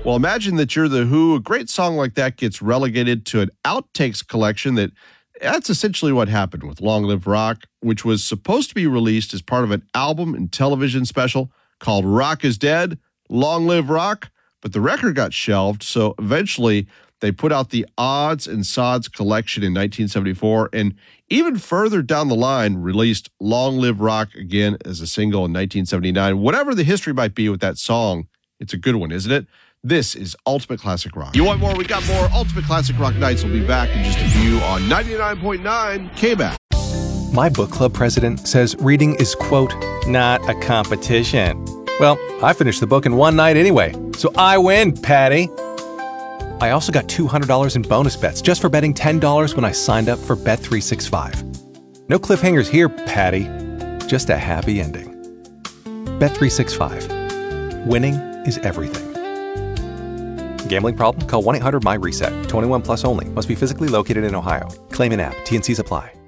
Well, imagine that you're The Who. A great song like that gets relegated to an outtakes collection. That's essentially what happened with Long Live Rock, which was supposed to be released as part of an album and television special called Rock is Dead, Long Live Rock, but the record got shelved, so eventually they put out the Odds and Sods collection in 1974, and even further down the line, released Long Live Rock again as a single in 1979. Whatever the history might be with that song, it's a good one, isn't it? This is Ultimate Classic Rock. You want more? We got more. Ultimate Classic Rock Nights will be back in just a few on 99.9 KBAC. My book club president says reading is, quote, not a competition. Well, I finished the book in one night anyway, so I win, Patty. I also got $200 in bonus bets just for betting $10 when I signed up for Bet365. No cliffhangers here, Patty. Just a happy ending. Bet365. Winning is everything. Gambling problem? Call 1-800-MY-RESET. 21 plus only. Must be physically located in Ohio. Claim in app. T&Cs apply.